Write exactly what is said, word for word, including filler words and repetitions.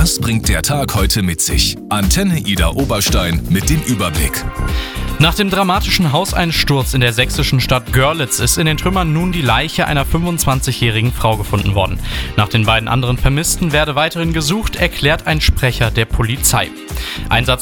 Das bringt der Tag heute mit sich. Antenne Ida Oberstein mit dem Überblick. Nach dem dramatischen Hauseinsturz in der sächsischen Stadt Görlitz ist in den Trümmern nun die Leiche einer fünfundzwanzigjährigen Frau gefunden worden. Nach den beiden anderen Vermissten werde weiterhin gesucht, erklärt ein Sprecher der Polizei. Einsatz